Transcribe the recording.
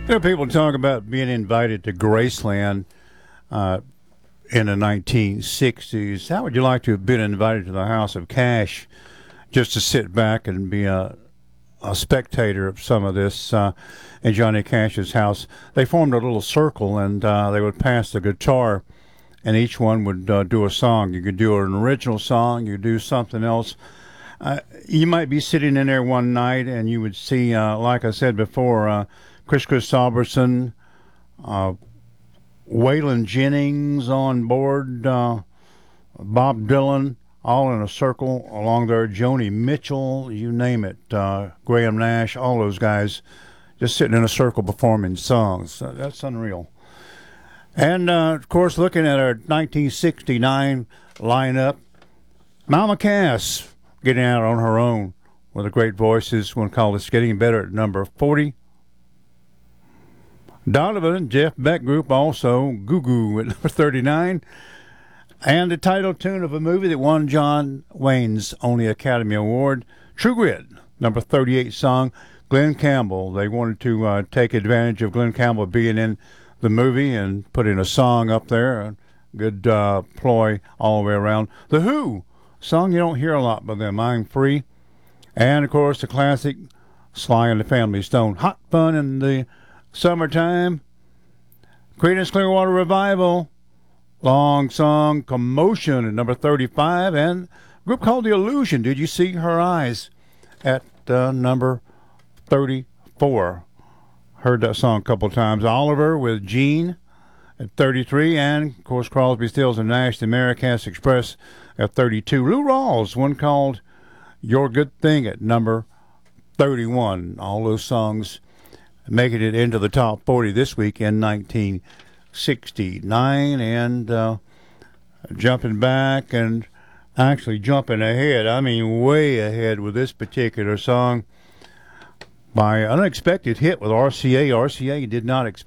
People talk about being invited to Graceland in the 1960s. How would you like to have been invited to the House of Cash just to sit back and be a spectator of some of this in Johnny Cash's house? They formed a little circle, and they would pass the guitar, and each one would do a song. You could do an original song, you could do something else. You might be sitting in there one night, and you would see, like I said before, Chris Christopherson, Waylon Jennings on board, Bob Dylan, all in a circle along there, Joni Mitchell, you name it, Graham Nash, all those guys just sitting in a circle performing songs. That's unreal. And, of course, looking at our 1969 lineup, Mama Cass getting out on her own with a great voice. This one called It's Getting Better at number 40. Donovan, Jeff Beck Group, also Goo Goo at number 39. And the title tune of a movie that won John Wayne's only Academy Award, True Grit, number 38 song, Glenn Campbell. They wanted to take advantage of Glenn Campbell being in the movie and putting a song up there. A good ploy all the way around. The Who, song you don't hear a lot by them, I'm Free. And, of course, the classic Sly and the Family Stone, Hot Fun in the Summertime. Creedence Clearwater Revival, long song Commotion at number 35, and a group called The Illusion, Did You See Her Eyes, at number 34. Heard that song a couple times. Oliver with Gene at 33, and of course Crosby, Stills and Nash, the Americast Express at 32. Lou Rawls, one called Your Good Thing at number 31. All those songs making it into the top 40 this week in 1969, and jumping back and actually jumping ahead. I mean, way ahead with this particular song by Unexpected Hit with RCA. RCA did not expect